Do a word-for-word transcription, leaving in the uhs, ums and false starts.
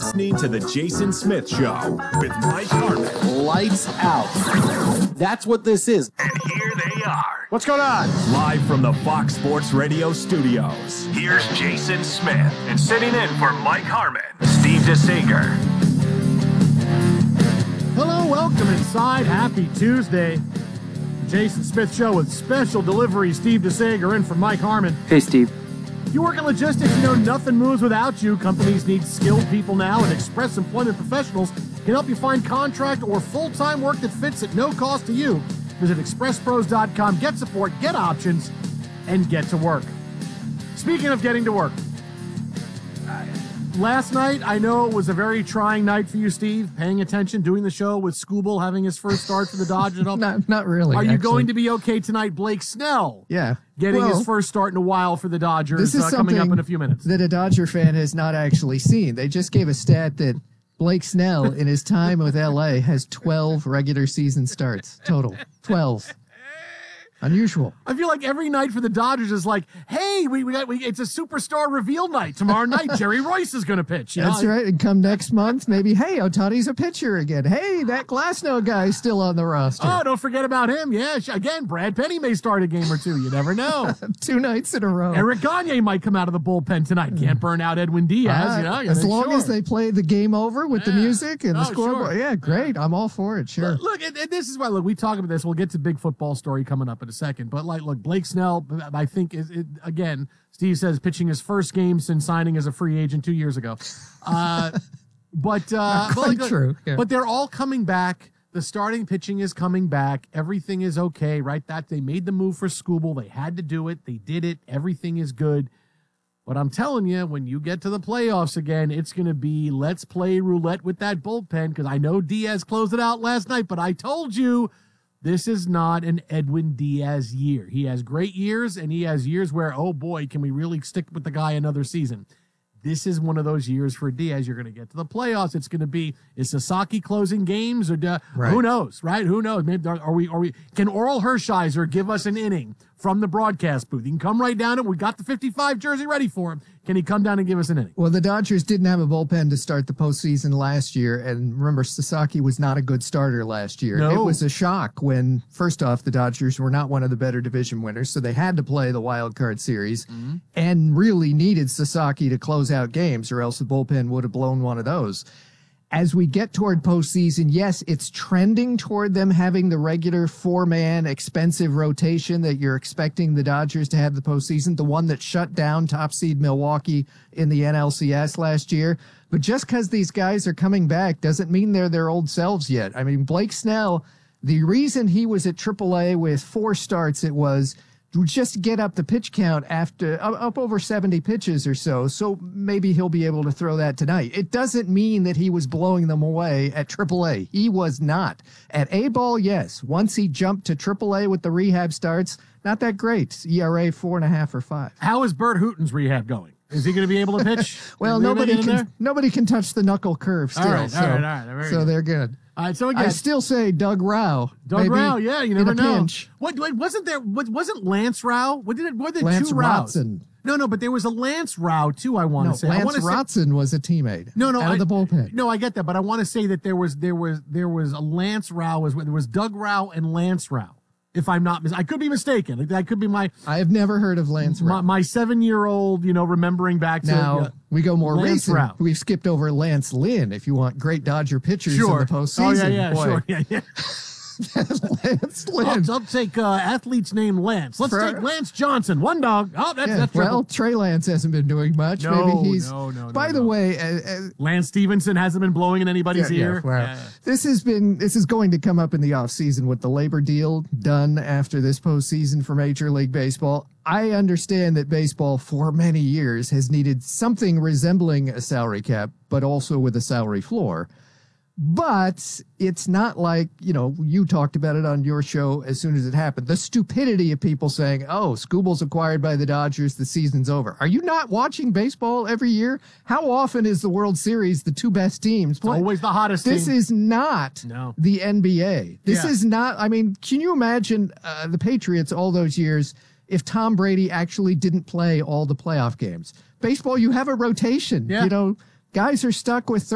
listening to The Jason Smith Show with Mike Harmon. Lights out. That's what this is. And here they are. What's going on? Live from the Fox Sports Radio studios, here's Jason Smith. And sitting in for Mike Harmon, Steve DeSager. Hello, welcome inside. Happy Tuesday. Jason Smith Show with special delivery. Steve DeSager in for Mike Harmon. Hey, Steve. You work in logistics, you know nothing moves without you. Companies need skilled people now, and Express Employment Professionals can help you find contract or full-time work that fits at no cost to you. Visit express pros dot com, get support, get options, and get to work. Speaking of getting to work, last night, I know it was a very trying night for you, Steve, paying attention, doing the show with Skubal having his first start for the Dodgers. not, not really. Are you actually. going to be okay tonight? Blake Snell. Yeah. Getting well, his first start in a while for the Dodgers. This is uh, coming up something in a few minutes. that a Dodger fan has not actually seen. They just gave a stat that Blake Snell, in his time with L A, has twelve regular season starts total. twelve. Unusual. I feel like every night for the Dodgers is like, hey, we, we got we, it's a superstar reveal night tomorrow night. Jerry Royce is going to pitch. You That's know? right. And come next month, maybe, hey, Otani's a pitcher again. Hey, that Glasnow guy's still on the roster. Oh, don't forget about him. Yeah, again, Brad Penny may start a game or two. You never know. Two nights in a row. Eric Gagne might come out of the bullpen tonight. Can't burn out Edwin Diaz. Uh, you know, as long sure. as they play the game over with Yeah. the music and the Oh, scoreboard. sure. Yeah, great. I'm all for it. Sure. Look, look and, and this is why, look, we talk about this. We'll get to big football story coming up in a second. But, like, look, Blake Snell, I think, is it, again, Steve says pitching his first game since signing as a free agent two years ago. Uh, but, uh, but, quite like, true. Yeah. But they're all coming back. The starting pitching is coming back. Everything is okay, right? That they made the move for Skubal. They had to do it. They did it. Everything is good. But I'm telling you, when you get to the playoffs again, it's going to be let's play roulette with that bullpen, because I know Diaz closed it out last night, but I told you this is not an Edwin Diaz year. He has great years, and he has years where, oh boy, can we really stick with the guy another season? This is one of those years for Diaz. You're going to get to the playoffs. It's going to be, is Sasaki closing games, or do, Right. who knows, right? Who knows? Maybe are, are we? Are we? Can Oral Hershiser give us an inning from the broadcast booth? He can come right down. And we got the fifty-five jersey ready for him. Can he come down and give us an inning? Well, the Dodgers didn't have a bullpen to start the postseason last year, and remember, Sasaki was not a good starter last year. No. It was a shock when, first off, the Dodgers were not one of the better division winners, so they had to play the wild card series Mm-hmm. and really needed Sasaki to close out games, or else the bullpen would have blown one of those. As we get toward postseason, yes, it's trending toward them having the regular four-man expensive rotation that you're expecting the Dodgers to have the postseason, the one that shut down top seed Milwaukee in the N L C S last year. But just because these guys are coming back doesn't mean they're their old selves yet. I mean, Blake Snell, the reason he was at triple A with four starts, it was just to get up the pitch count after up, up over seventy pitches or so. So maybe he'll be able to throw that tonight. It doesn't mean that he was blowing them away at triple A. He was not. At A ball, yes. Once he jumped to triple A with the rehab starts, not that great. E R A four and a half or five. How is Bert Hooton's rehab going? Is he going to be able to pitch? Well, Is he nobody in can there? nobody can touch the knuckle curve still. All right, so all right, all right, very so good. they're good. All right, so again, I still say Doug Rao. Doug maybe Rao, yeah, you in never a know. pinch. What, what wasn't there? What wasn't Lance Rao? What did it? What did Lance two Raos? Rotson. No, no, but there was a Lance Rao too. I want No, to say. I Lance wanna say, Rotson was a teammate. No, no, out I, of the bullpen. No, I get that, but I want to say that there was there was there was a Lance Rao as well. There was Doug Rao and Lance Rao. If I'm not, mis- I could be mistaken. Like, that could be my I have never heard of Lance my, Rao. my seven year old, you know, remembering back to Now, uh, we go more Lance recent. Rao. We've skipped over Lance Lynn if you want great Dodger pitchers sure. in the postseason. Oh yeah, yeah, Boy, sure, yeah, yeah. Lance Lynn. I'll, I'll take uh, athlete's name Lance. Let's For- take Lance Johnson. One dog. Oh, that's Yeah, that's well, triple. Trey Lance hasn't been doing much. No, Maybe he's. no, no, no, By the no. way, uh, uh, Lance Stevenson hasn't been blowing in anybody's yeah, ear. yeah, well, Yeah. this has been this is going to come up in the offseason with the labor deal done after this postseason for Major League Baseball. I understand that baseball for many years has needed something resembling a salary cap, but also with a salary floor. But it's not like, you know, you talked about it on your show as soon as it happened. The stupidity of people saying, oh, Skubal's acquired by the Dodgers, the season's over. Are you not watching baseball every year? How often is the World Series the two best teams play? Always the hottest This team. is not No. the N B A. This Yeah. is not, I mean, can you imagine uh, the Patriots all those years if Tom Brady actually didn't play all the playoff games? Baseball, you have a rotation. Yeah. You know, guys are stuck with